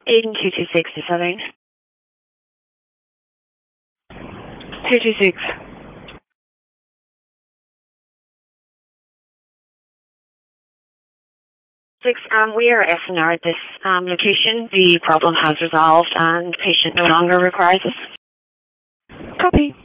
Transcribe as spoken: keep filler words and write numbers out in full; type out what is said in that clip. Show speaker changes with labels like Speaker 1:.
Speaker 1: Aiden two two six is Southern. two two six. Six, um, we are S N R at this um, location. The problem has resolved and patient no longer requires us.
Speaker 2: Copy.